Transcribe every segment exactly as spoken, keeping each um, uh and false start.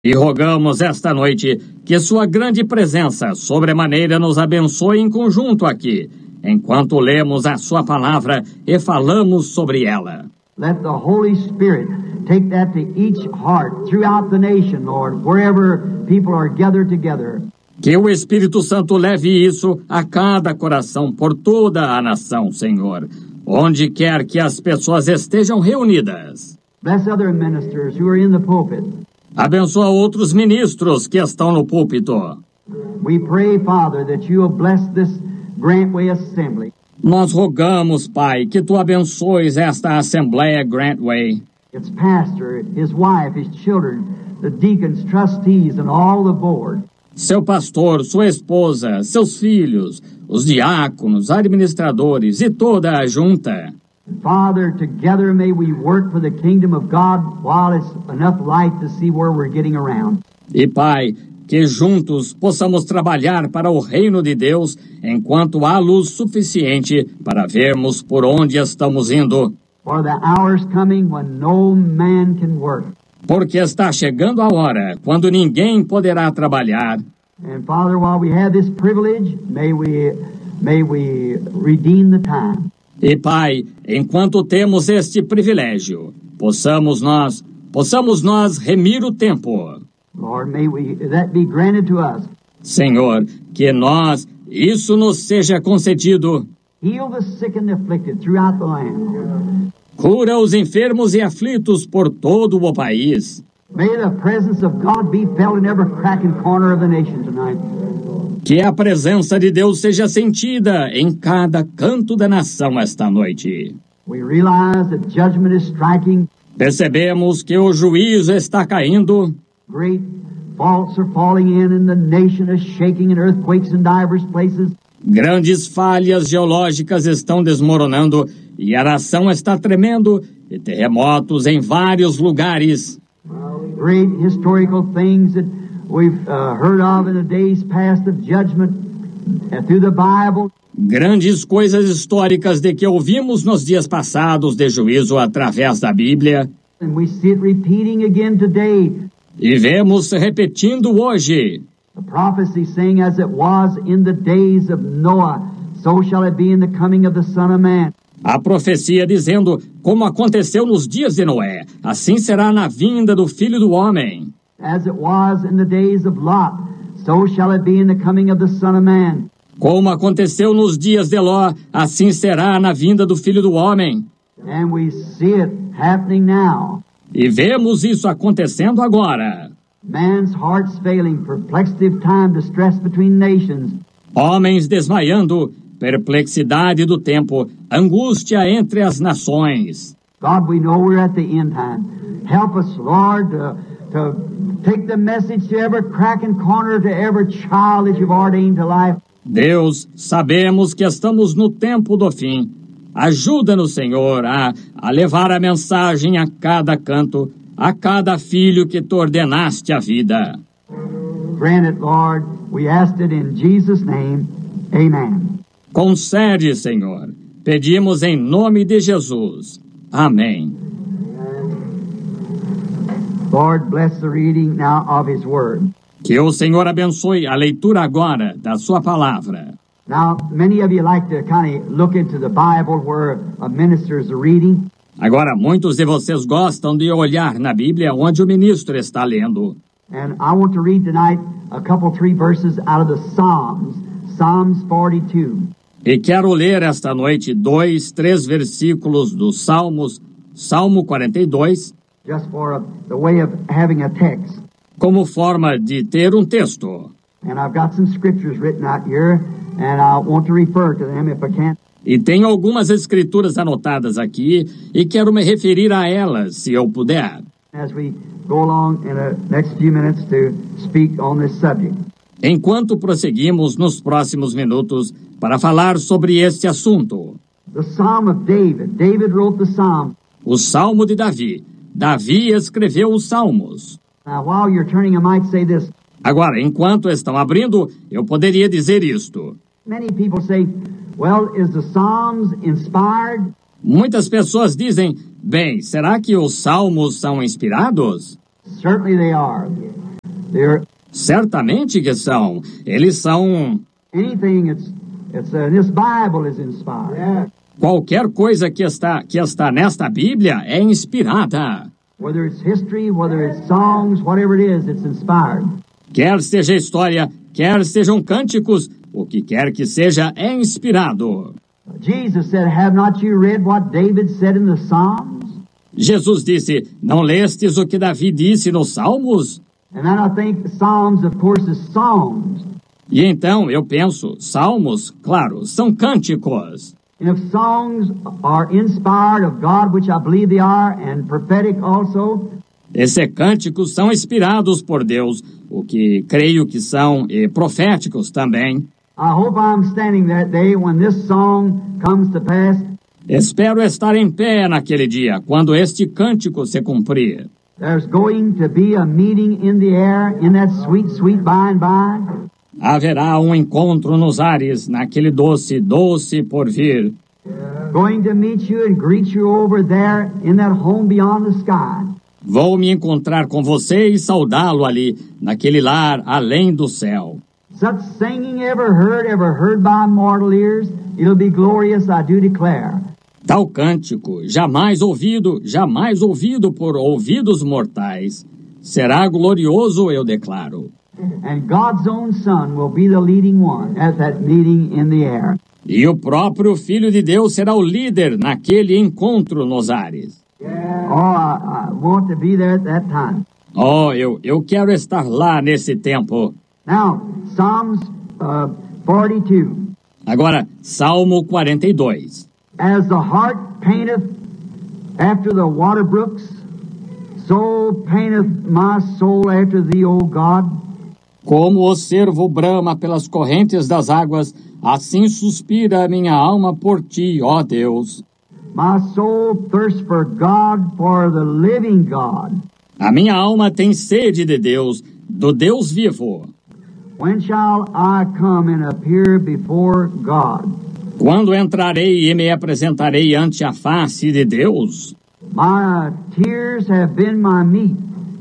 E rogamos esta noite que sua grande presença sobremaneira nos abençoe em conjunto aqui, enquanto lemos a sua palavra e falamos sobre ela. Let the Holy Spirit take that to each heart throughout the nation, Lord, wherever people are gathered together. Que o Espírito Santo leve isso a cada coração por toda a nação, Senhor, onde quer que as pessoas estejam reunidas. Bless other ministers who are in the pulpit. Abençoa outros ministros que estão no púlpito. We pray, Father, that you will bless this Grantway Assembly. Nós rogamos, Pai, que tu abençoes esta Assembleia Grantway. Its pastor, his wife, his children, the deacons, trustees, and all the board. Seu pastor, sua esposa, seus filhos, os diáconos, administradores e toda a junta. Father, together may we work for the kingdom of God while it's enough light to see where we're getting around. E Pai, que juntos possamos trabalhar para o reino de Deus enquanto há luz suficiente para vermos por onde estamos indo. For the hour's coming when no man can work. Porque está chegando a hora quando ninguém poderá trabalhar. And Father, while we have this privilege, may we may we redeem the time. E Pai, enquanto temos este privilégio, possamos nós, possamos nós remir o tempo. Lord, may we that be granted to us. Senhor, que nós, isso nos seja concedido. Heal the sick and the afflicted throughout the land. Cura os enfermos e aflitos por todo o país. May the presence of God be felt in every crack and corner of the nation tonight. Que a presença de Deus seja sentida em cada canto da nação esta noite. We realize that judgment is striking. Percebemos que o juízo está caindo. Great faults are falling in and the nation is shaking and earthquakes in divers places. Grandes falhas geológicas estão desmoronando e a nação está tremendo e terremotos em vários lugares. Great historical things that we've uh, heard of in the days past of judgment uh, through the Bible. Grandes coisas históricas de que ouvimos nos dias passados de juízo através da Bíblia. And we see it repeating again today. E vemos repetindo hoje. The prophecy saying, as it was in the days of Noah, so shall it be in the coming of the Son of Man. A profecia dizendo, como aconteceu nos dias de Noé, assim será na vinda do Filho do Homem. As it was in the days of Lot, so shall it be in the coming of the Son of Man. Como aconteceu nos dias de Ló, assim será na vinda do Filho do Homem. And we see it happening now. E vemos isso acontecendo agora. Man's hearts failing, perplexity of time, distress between nations. Homens desmaiando, perplexidade do tempo, angústia entre as nações. God, we know we're at the end time. Help us, Lord, to, to take the message to every crack and corner, to every child that you've ordained to life. Deus, sabemos que estamos no tempo do fim. Ajuda-nos, Senhor, a, a levar a mensagem a cada canto, a cada filho que tu ordenaste a vida. Grant it, Lord. We asked it in Jesus' name. Amen. Concede, Senhor. Pedimos em nome de Jesus. Amém. Lord, bless the reading now of His Word. Que o Senhor abençoe a leitura agora da sua palavra. Now, many of you like to kind of look into the Bible where a minister is reading. Agora, muitos de vocês gostam de olhar na Bíblia onde o ministro está lendo. And I want to read tonight a couple, three verses out of the Psalms, Psalms forty-two. E quero ler esta noite dois, três versículos dos Salmos, Salmo quarenta e dois, Just for a, the way of having a text. como forma de ter um texto. And I've got some scriptures written out here, and I want to refer to them if I can. E tenho algumas escrituras anotadas aqui e quero me referir a elas, se eu puder. As we go along in the next few minutes to speak on this subject. Enquanto prosseguimos nos próximos minutos para falar sobre este assunto. The Psalm of David. David wrote the Psalm. O Salmo de Davi. Davi escreveu os Salmos. Now, while you're turning, I might say this. Agora, enquanto estão abrindo, eu poderia dizer isto. Many people say, well, is the Psalms inspired? Muitas pessoas dizem, bem, será que os Salmos são inspirados? Certainly they are. They're Certamente que são. Eles são... anything that's, it's, uh, this Bible is inspired. Yeah. Qualquer coisa que está, que está nesta Bíblia é inspirada. Whether it's history, whether it's songs, whatever it is, it's inspired. Quer seja história, quer sejam cânticos, o que quer que seja é inspirado. Jesus said, have not you read what David said in the Psalms? Jesus disse, não lestes o que Davi disse nos Salmos? And then I think Psalms, of course, is songs. E então eu penso, Salmos, claro, são cânticos. And if songs are inspired of God, which I believe they are, and prophetic also, E se cânticos são inspirados por Deus, o que creio que são, e proféticos também. I hope I'm standing that day when this song comes to pass. Espero estar em pé naquele dia, quando este cântico se cumprir. There's going to be a meeting in the air in that sweet, sweet by and by. Haverá um encontro nos ares, naquele doce, doce por vir. Going to meet you and greet you over there in that home beyond the sky. Vou me encontrar com você e saudá-lo ali, naquele lar além do céu. Such singing ever heard, ever heard by mortal ears, it'll be glorious, I do declare. Tal cântico, jamais ouvido, jamais ouvido por ouvidos mortais, será glorioso, eu declaro. And God's own Son will be the leading one at that meeting in the air. E o próprio Filho de Deus será o líder naquele encontro nos ares. Oh, I, I want to be there at that time. Oh, eu, eu quero estar lá nesse tempo. Now, Psalms uh, forty-two. Agora, Salmo quarenta e dois. As the heart painteth after the water brooks, so painteth my soul after thee, O God. Como o cervo brama pelas correntes das águas, assim suspira a minha alma por ti, ó Deus. My soul thirsts for God, for the living God. A minha alma tem sede de Deus, do Deus vivo. When shall I come and appear before God? Quando entrarei e me apresentarei ante a face de Deus? My tears have been my meat,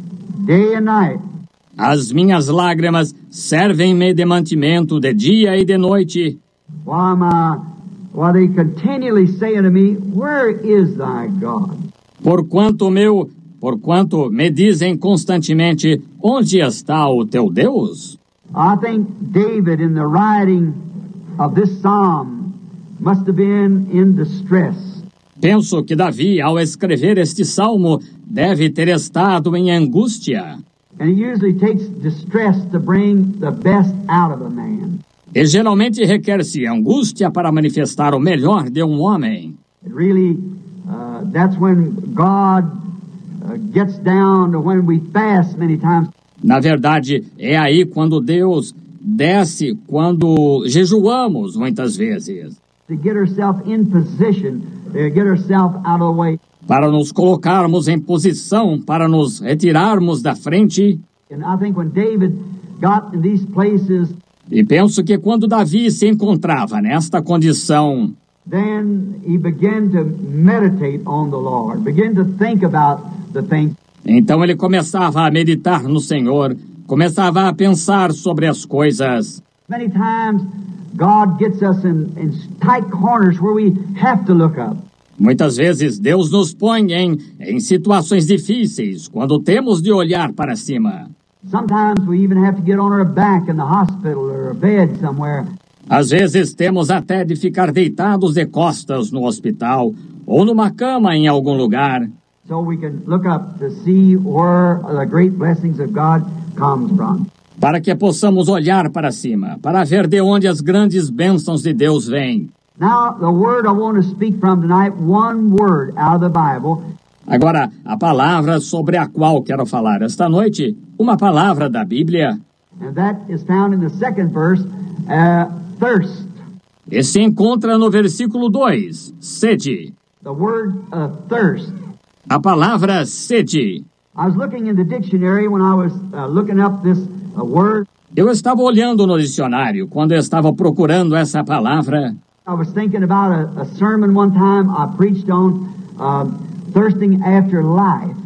day and night. As minhas lágrimas servem-me de mantimento de dia e de noite. While my, while they continually say unto me, where is thy God? Porquanto meu, porquanto me dizem constantemente, onde está o teu Deus? I think David, in the writing of this psalm, must have been in distress. Penso que Davi, ao escrever este salmo, deve ter estado em angústia. And it usually takes distress to bring the best out of a man. E geralmente requer-se angústia para manifestar o melhor de um homem. It really, uh, that's when God uh, gets down to when we fast many times. Na verdade, é aí quando Deus desce, quando jejuamos muitas vezes. To get herself in position, to get herself out of the way. Para nos colocarmos em posição, para nos retirarmos da frente. And I think when David got in these places, e penso que quando Davi se encontrava nesta condição, then he began to meditate on the Lord, began to think about the things. Então ele começava a meditar no Senhor, começava a pensar sobre as coisas. Many times God gets us in, in tight corners where we have to look up. Muitas vezes Deus nos põe em, em situações difíceis, quando temos de olhar para cima. Sometimes we even have to get on our back in the hospital or a bed somewhere. Às vezes temos até de ficar deitados de costas no hospital ou numa cama em algum lugar. So we can look up to see where the great blessings of God comes from. Para que possamos olhar para cima, para ver de onde as grandes bênçãos de Deus vêm. Now, the word I want to speak from tonight, one word out of the Bible. Agora, a palavra sobre a qual quero falar esta noite, uma palavra da Bíblia. And that is found in the second verse, uh, thirst. E se encontra no versículo dois, sede. The word uh, thirst. A palavra sede. I was looking in the dictionary when I was uh, looking up this uh, word. Eu estava olhando no dicionário quando eu estava procurando essa palavra. I was thinking about a, a sermon one time I preached on uh, thirsting after life.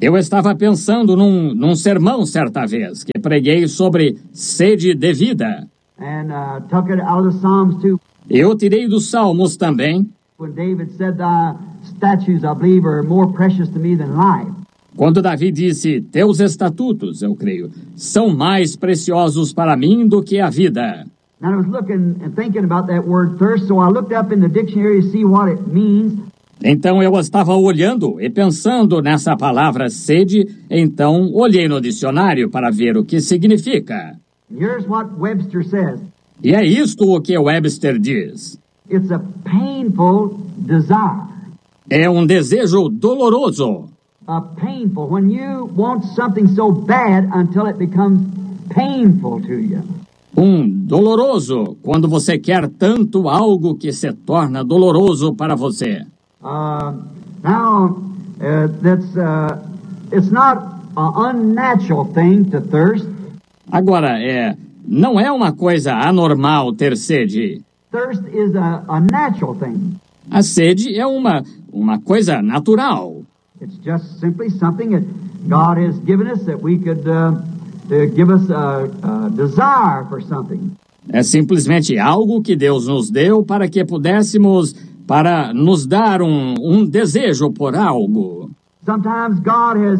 Eu estava pensando num, num sermão certa vez, que preguei sobre sede de vida. And uh, took it out of the Psalms too. Eu tirei dos Salmos também, When David said, thy statutes, I believe, are more precious to me than life. quando Davi disse, teus estatutos, eu creio, são mais preciosos para mim do que a vida. And I was looking and thinking about that word thirst, so I looked up in the dictionary to see what it means. Então eu estava olhando e pensando nessa palavra sede, então olhei no dicionário para ver o que significa. And here's what Webster says. E é isto o que Webster diz. It's a painful desire. É um desejo doloroso. A painful, when you want something so bad until it becomes painful to you. Um doloroso, quando você quer tanto algo que se torna doloroso para você. Uh, now, uh, that's, uh, it's not an unnatural thing to thirst. Agora, é, não é uma coisa anormal ter sede. Thirst is a, a natural thing. A sede é uma, uma coisa natural. It's just simply something that God has given us that we could uh, to give us a, a desire for something. É simplesmente algo que Deus nos deu para que pudéssemos, para nos dar um, um desejo por algo. Sometimes God has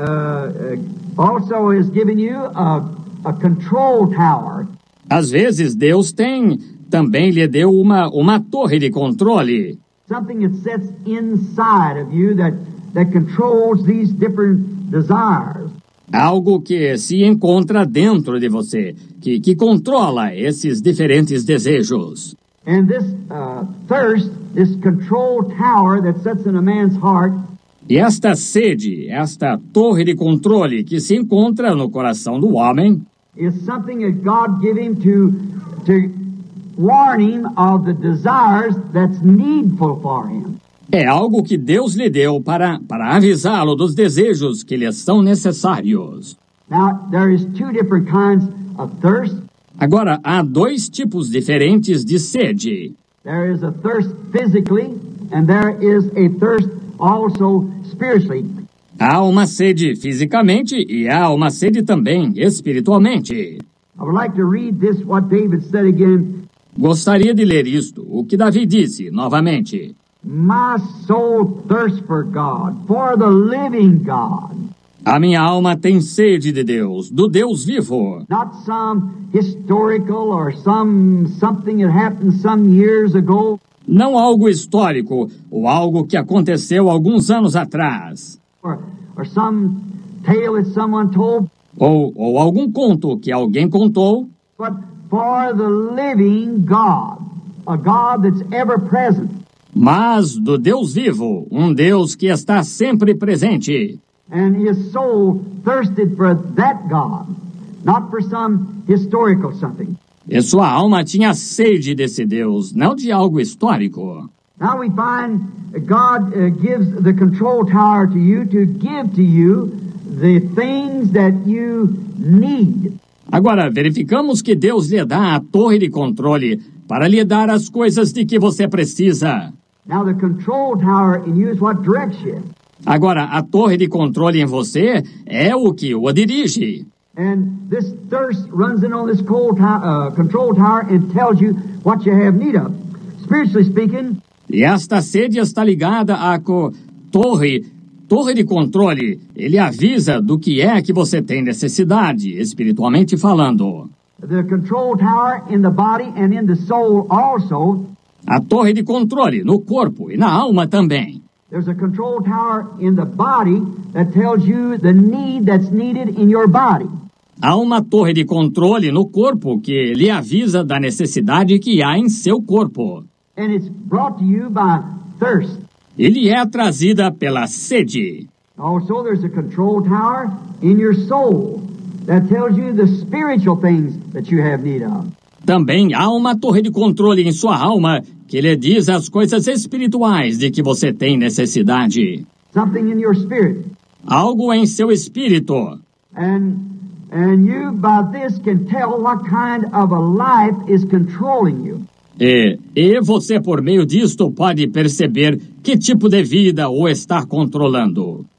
uh, uh, also has given you a, a control tower. Às vezes Deus tem, também lhe deu uma, uma torre de controle. Something that sits inside of you that, that controls these different desires. Algo que se encontra dentro de você, que, que controla esses diferentes desejos. And this uh, thirst, this control tower that sits in a man's heart, E esta sede, esta torre de controle que se encontra no coração do homem, is something that God gave him to, to warn him of the desires that's needful for him. é algo que Deus lhe deu para, para avisá-lo dos desejos que lhe são necessários. Now, there is two different kinds of thirst. Agora, há dois tipos diferentes de sede. There is a thirst physically, and there is a thirst also spiritually. Há uma sede fisicamente e há uma sede também espiritualmente. I would like to read this, what David said again. Gostaria de ler isto, o que Davi disse novamente. My soul thirsts for God, for the living God. A minha alma tem sede de Deus, do Deus vivo. Not some historical or some something that happened some years ago, Não algo histórico ou algo que aconteceu alguns anos atrás. or, or some tale that someone told, Ou, ou algum conto que alguém contou, but for the living God, a God that's ever present. mas do Deus vivo, um Deus que está sempre presente. And his soul thirsted for that God, not for some historical something. E sua alma tinha sede desse Deus, não de algo histórico. Now we find that God uh, gives the control tower to you to give to you the things that you need. Agora, verificamos que Deus lhe dá a torre de controle para lhe dar as coisas de que você precisa. Now the control tower in you is what directs you. Agora, a torre de controle em você é o que o dirige. And this thirst runs in on this cold to- uh, control tower and tells you what you have need of. Spiritually speaking, E esta sede está ligada à co- torre, torre de controle. Ele avisa do que é que você tem necessidade, espiritualmente falando. the control tower in the body and in the soul also, A torre de controle no corpo e na alma também. there's a control tower in the body that tells you the need that's needed in your body. Há uma torre de controle no corpo que lhe avisa da necessidade que há em seu corpo. And it's brought to you by thirst. Ele é trazida pela sede. Also, there's a control tower in your soul that tells you the spiritual things that you have need of. Também há uma torre de controle em sua alma que lhe diz as coisas espirituais de que você tem necessidade. Something in your spirit. Algo em seu espírito. And and you by this can tell what kind of a life is controlling you. E, e você, por meio disto, pode perceber que tipo de vida o está controlando.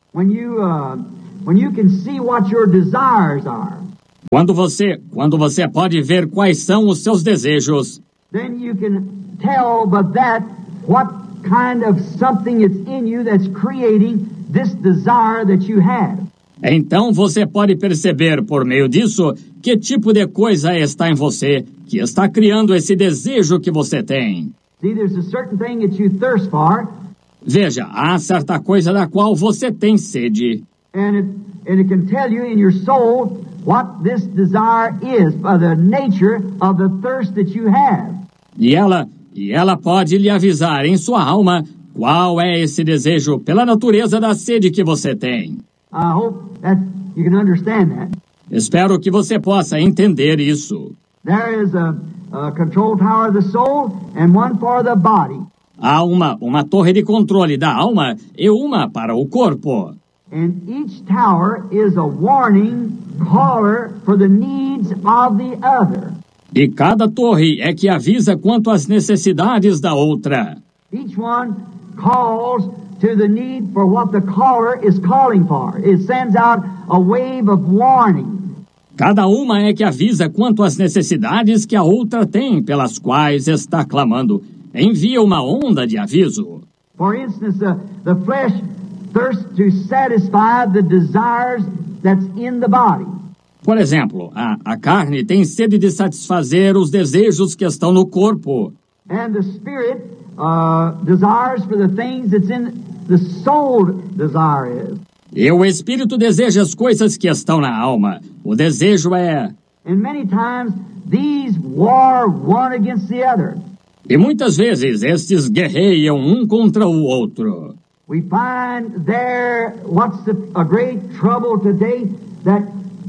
When you, uh, when you can see what your desires are, Quando você, quando você pode ver quais são os seus desejos, then you can tell by that what kind of something it's in you that's creating this desire that you have. então você pode perceber por meio disso que tipo de coisa está em você que está criando esse desejo que você tem. See, there's a certain thing that you thirst for, Veja, há certa coisa da qual você tem sede. and it, and it can tell you in your soul what this desire is by the nature of the thirst that you have. E ela, e ela pode lhe avisar em sua alma qual é esse desejo pela natureza da sede que você tem. I hope that you can understand that. Espero que você possa entender isso. There is a, a control tower of the soul and one for the body. Há uma, uma torre de controle da alma e uma para o corpo. And each tower is a warning caller for the needs of the other. E cada torre é que avisa quanto às necessidades da outra. Each one calls to the need for what the caller is calling for. It sends out a wave of warning. Cada uma é que avisa quanto às necessidades que a outra tem, pelas quais está clamando. Envia uma onda de aviso. For instance, the, the flesh thirsts to satisfy the desires that's in the body. Por exemplo, a, a carne tem sede de satisfazer os desejos que estão no corpo. And the spirit uh, desires for the things that's in the soul desire is. E o espírito deseja as coisas que estão na alma. O desejo é... And many times these war one against the other. E muitas vezes estes guerreiam um contra o outro. We find there what's the, a great trouble today, that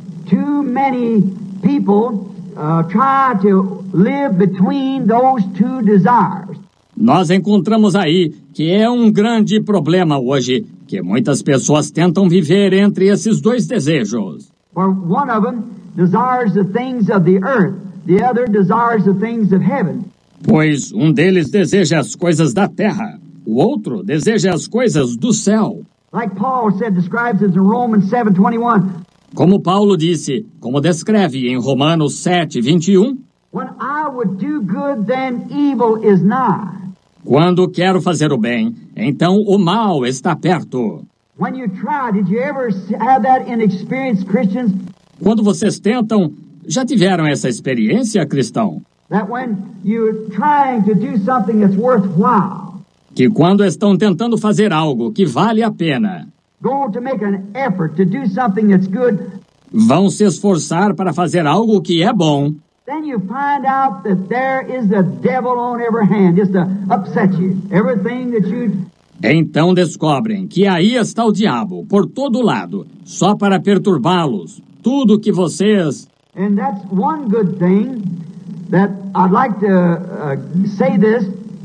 too many people uh, try to live between those two desires. Nós encontramos aí que é um grande problema hoje, que muitas pessoas tentam viver entre esses dois desejos. For one of them desires the things of the earth, the other desires the things of heaven. Pois um deles deseja as coisas da terra, o outro deseja as coisas do céu. Like Paul said, describes it in Romans seven twenty-one. Como Paulo disse, como descreve em Romanos sete, vinte e um, When I would do good, then evil is nigh. quando quero fazer o bem, então o mal está perto. When you try, did you ever have that in experienced Christians? Quando vocês tentam, já tiveram essa experiência, cristão? That when you're trying to do something that's worthwhile, Que quando estão tentando fazer algo que vale a pena, go to make an effort to do something that's good, vão se esforçar para fazer algo que é bom, then you find out that there is the devil on every hand just to upset you. Everything that you... então descobrem que aí está o diabo por todo lado, só para perturbá-los. Tudo que vocês... And that's one good thing that I'd like to uh, say this,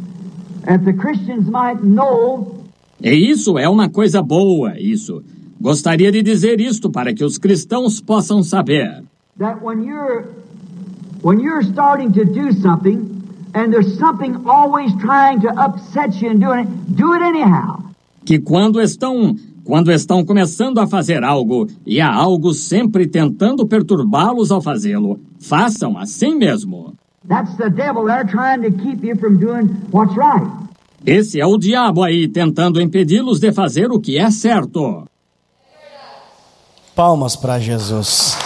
that the Christians might know. E isso é uma coisa boa, isso. Gostaria de dizer isto para que os cristãos possam saber. That when you're when you're starting to do something and there's something always trying to upset you and doing it, do it anyhow. Que quando estão, quando estão começando a fazer algo e há algo sempre tentando perturbá-los ao fazê-lo, façam assim mesmo. That's the devil there trying to keep you from doing what's right. Esse é o diabo aí tentando impedi-los de fazer o que é certo. Palmas para Jesus.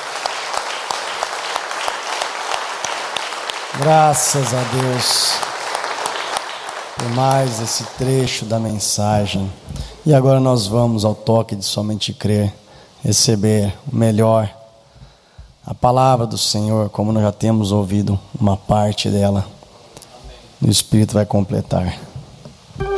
Graças a Deus por mais esse trecho da mensagem. E agora nós vamos ao toque de somente crer, receber o melhor, a palavra do Senhor, como nós já temos ouvido uma parte dela. O Espírito vai completar.